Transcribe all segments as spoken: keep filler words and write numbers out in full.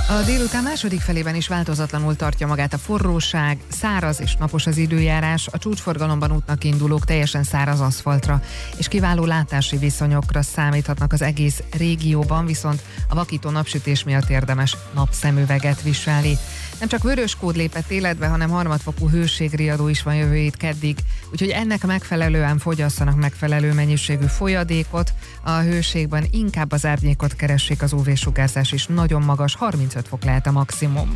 A délután második felében is változatlanul tartja magát a forróság, száraz és napos az időjárás, a csúcsforgalomban útnak indulók teljesen száraz aszfaltra, és kiváló látási viszonyokra számíthatnak az egész régióban, viszont a vakító napsütés miatt érdemes napszemüveget viselni. Nem csak vörös kód lépett életbe, hanem harmadfokú hőségriadó is van jövő hét keddig, úgyhogy ennek megfelelően fogyasszanak megfelelő mennyiségű folyadékot, a hőségben inkább az árnyékot keressék, az ú vé-sugárzás is nagyon magas, harmincöt fok lehet a maximum.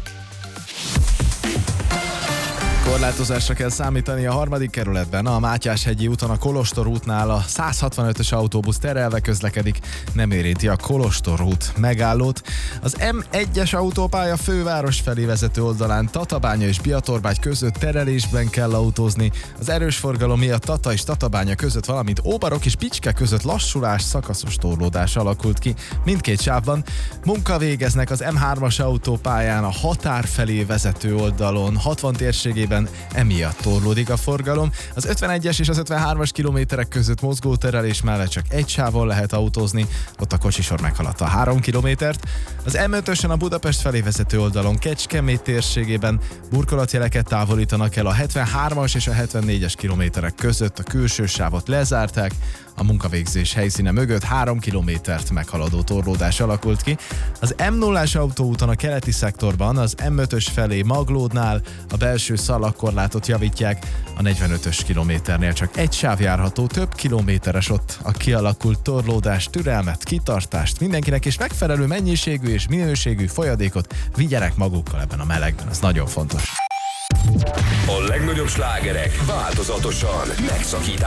Korlátozásra kell számítani a harmadik kerületben. A Mátyás-hegyi úton a Kolostor útnál a száz hatvanötös autóbusz terelve közlekedik, nem érinti a Kolostor út megállót. Az em egyes autópálya főváros felé vezető oldalán Tatabánya és Biatorbágy között terelésben kell autózni. Az erős forgalom miatt Tata és Tatabánya között, valamint Óbarok és Picske között lassulás, szakaszos torlódás alakult ki mindkét sávban. Munka végeznek az em hármas autópályán a határ felé vezető oldalon, hatvan térségében, emiatt torlódik a forgalom. Az ötvenegyes és az ötvenhármas kilométerek között mozgó terelés mellett csak egy sávon lehet autózni, ott a kocsisor meghaladta a három kilométert. Az em ötösen a Budapest felé vezető oldalon Kecskemét térségében burkolatjeleket távolítanak el, a hetvenhármas és a hetvennégyes kilométerek között a külső sávot lezárták, a munkavégzés helyszíne mögött három kilométert meghaladó torlódás alakult ki. Az em nullás autóúton a keleti szektorban az em ötös felé Maglódnál a belső szalagkorlátot javítják, a negyvenötös kilométernél csak egy sáv járható, több kilométeres ott a kialakult torlódás, türelmet, kitartást mindenkinek, és megfelelő mennyiségű és minőségű folyadékot vigyenek magukkal ebben a melegben, ez nagyon fontos. A legnagyobb slágerek változatosan megszakítják